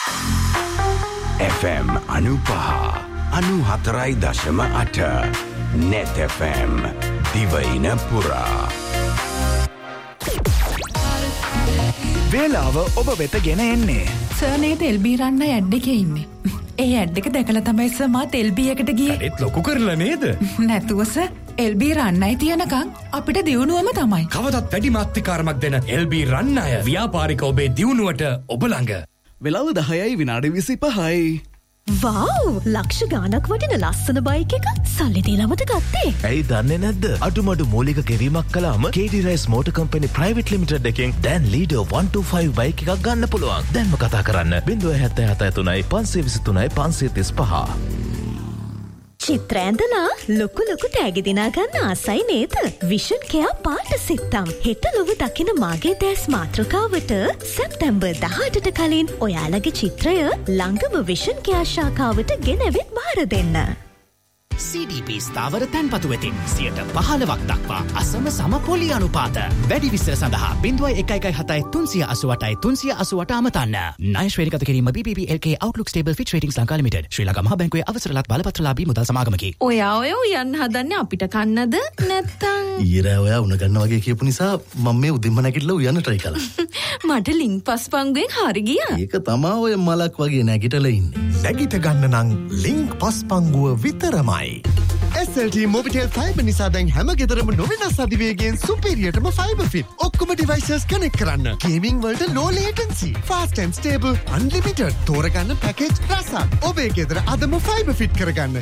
FM 95.4.8 Net FM දිවයින පුරා වේලාව ඔබ වෙත ගෙන එන්නේ සර්නේට එල්බී රන්න ඇඩ් එකේ ඉන්නේ. ඒ ඇඩ් එක දැකලා තමයි සර් මාත් එල්බී එකට ගියේ. ඒත් ලොකු කරලා නේද? නැතුව සර් එල්බී රන්නයි තියනකම් අපිට දියුණුවම තමයි. කවදත් වැඩි මාත්‍රිකාරමක් දෙන එල්බී රන්න අය ව්‍යාපාරික ඔබේ දියුණුවට ඔබ ළඟ. වෙලාව 10යි විනාඩි 25යි. වව්! ලක්ෂ ගාණක් වටින ලස්සන බයික් එක සල්ලි දීලාමද ගත්තේ? ඇයි දන්නේ නැද්ද? අඩුමඩු මූලික ගෙවීමක් කළාම KD Rice Motor Company Private Limited එකෙන් දැන් Leader 125 බයික් එකක් ගන්න පුළුවන්. දැන්ම කතා කරන්න 077 523 535. චිත්‍ර ඇඳලා ලොකු තෑගි දිනා ගන්න ආසයි නේද? විෂන් කෙයා පාට සිත්තම්. හෙට ලොව දකින මාගේ දැස් මාතෘකාවට සැප්තැම්බර් 18ට කලින් ඔයාලගේ චිත්‍රය ළඟම විෂන් කෙයා ශාඛාවට ගෙනවිත් බාර දෙන්න. CDP ස්ථාවර තැන්පතු වෙතින් 15% දක්වා අසම සම පොලි අනුපාත. වැඩි විස්තර සඳහා 0117 388 388 අමතන්න. ණය ශ්‍රේණිගත කිරීම BBB LK Outlook Stable Fitch Ratings Lanka Limited. ශ්‍රී ලංකා මහා බැංකුවේ අවසරලත් බලපත්‍රලාභී මුදල් සමාගමකි. ඔයා ඔය උයන් හදන්නේ අපිට කන්නද නැත්තම්? ඊරා ඔයා උණ ගන්න වගේ කියපු නිසා මම මේ උදෙන්ම නැගිටලා උයන්න try කළා. මට ලින්ක් පස්පංගුවෙන් හරි ගියා. ඒක තමයි ඔය මලක් වගේ නැගිටලා ඉන්නේ. නැගිට ගන්න නම් ලින්ක් පස්පංගුව විතරමයි. SLT Mobitel Fiber නිසා දැන් හැම ගෙදරම නොවෙනස් අධිවේගයෙන් සුපිරියටම ෆයිබර් ෆිට. ඔක්කොම devices connect කරන්න. Gaming වලට low latency, fast and stable, unlimited. තෝරගන්න package රසක්. ඔබේ ගෙදර අදම ෆයිබර් ෆිට කරගන්න.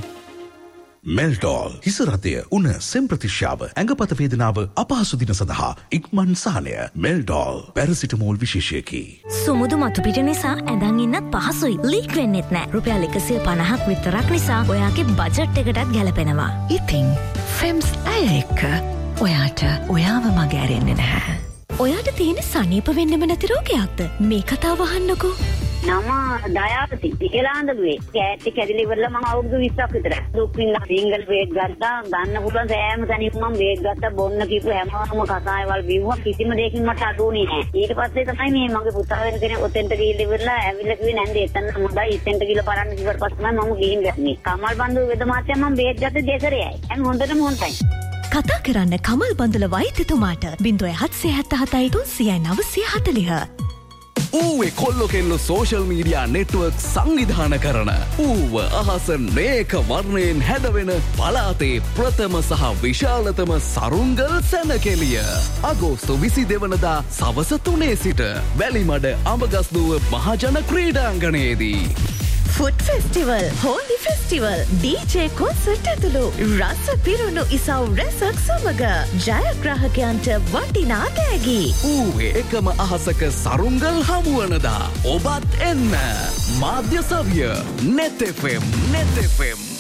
මෙල්ටෝල් හිසරතය උණ සෙම්ප්‍රතිශ්‍යාව ඇඟපත වේදනාව අපහසු දින සඳහා ඉක්මන් සහනය. මෙල්ටෝල් පැරසිටමෝල් විශේෂයකි. සුමුදු මතු පිට නිසා ඇඳන් ඉන්නත් පහසුයි. ලීක් වෙන්නෙත් නෑ. රුපියල් 150ක් විතරක් නිසා ඔයාගේ බජට් එකටත් ගැලපෙනවා. ඉතින් ෆෙම්ස් අය එක්ක ඔයාට ඔයාව මග ඇරෙන්නේ නැහැ. ඔයාට තියෙන සනීප වෙන්නෙම නැති රෝගයක්ද? මේ කතාව අහන්නකෝ. නම දයාපති ඉකලාන්දලුවේ කෑට් එක ඇදලා ඉවරලා මම අවුරුදු 20ක් විතර දුක් විඳලා සිංගල් වේග් ගත්තා ගන්න පුළුවන් සෑම තැනකම මම වේග් ගත්තා බොන්න කිව්ව හැමෝම කසායවල් බිව්වා කිසිම දෙයකින් මට අඩුුනේ නැහැ ඊට පස්සේ තමයි මේ මගේ පුතා වෙන කෙනෙක් ඔතෙන්ට ගිහිල්ලා ඉවරලා ඇවිල්ලා කිව්වේ නැන්ද එතන හොඳයි එතෙන්ට ගිහිල්ලා බලන්න කිව්වට පස්සේ මම ගිහින් ගන්නේ කමල් බන්දු වෙද මාත්‍යා මම වේග් ගත්තේ දෙසරයයි දැන් හොඳටම හොඳයි කතා කරන්න කමල් බන්දුල වෛද්‍යතුමාට 0777 30940 ඌවේ කොල්ලො කෙල්ලො සෝෂල් මීඩියා නෙට්වර්ක් සංවිධාන කරන ඌව අහස නේක වර්ණයෙන් හැදවෙන පලාතේ ප්‍රථම සහ විශාලතම සරුංගල් සැනකෙලිය අගෝස්තු 22 වනදා සවස 3 සිට වැලිමඩ අඹගස්දුව මහජන ක්‍රීඩාංගණයේදී food festival, holy festival, DJ concert ඇතුළු රස පිරුණු ඉසව් රැසක් සමග ජයග්‍රාහකයන්ට වටිනා තෑගි. ඌවේ එකම අහසක සරුංගල් හමුවනදා ඔබත් එන්න. මාධ්‍ය සවිය Net FM.